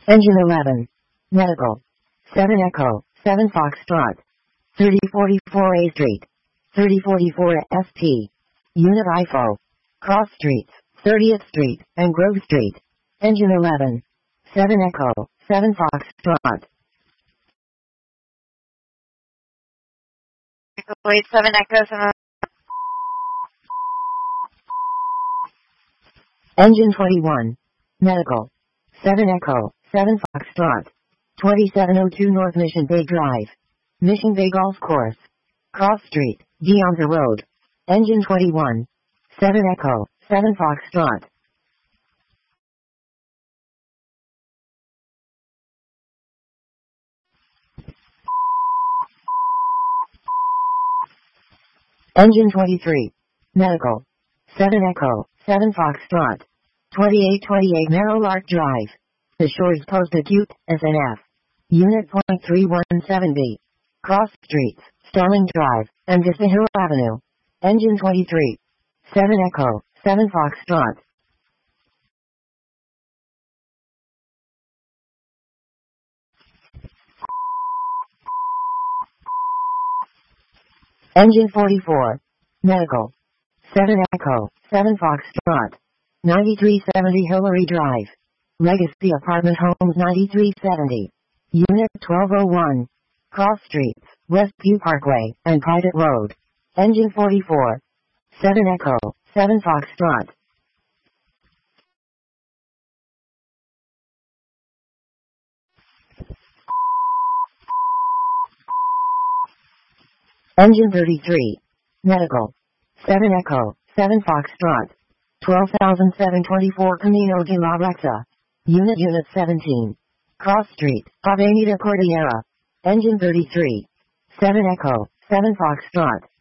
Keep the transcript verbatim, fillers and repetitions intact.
Engine eleven. Medical. seven Echo, seven Foxtrot. thirty forty-four A Street. thirty forty-four S T. Unit I F O. Cross Streets, thirtieth Street, and Grove Street. Engine eleven. seven Echo, seven Foxtrot. Wait, seven Echo, seven. Engine twenty-one. Medical. seven Echo, seven Foxtrot. twenty-seven oh two North Mission Bay Drive. Mission Bay Golf Course. Cross Street, Deonta Road. Engine twenty-one. seven Echo, seven Foxtrot. Engine twenty-three. Medical. seven Echo, seven Foxtrot. twenty-eight twenty-eight Meadowlark Drive. The Shores Post Acute, S N F. Unit point three one seven B. Cross Streets, Starling Drive, and Vista Hill Avenue. Engine twenty-three. seven Echo, seven Foxtrot. Engine forty-four. Medical. seven Echo, seven Foxtrot. ninety-three seventy Hillary Drive. Legacy Apartment Homes ninety-three seventy. Unit twelve oh one. Cross Streets, Westview Parkway, and Private Road. Engine forty-four. seven Echo, seven Foxtrot. Engine thirty-three. Medical. seven Echo, seven Foxtrot. twelve thousand seven hundred twenty-four Camino de la Rexa. Unit Unit seventeen. Cross Street, Avenida Cordillera. Engine thirty-three. seven Echo, seven Foxtrot.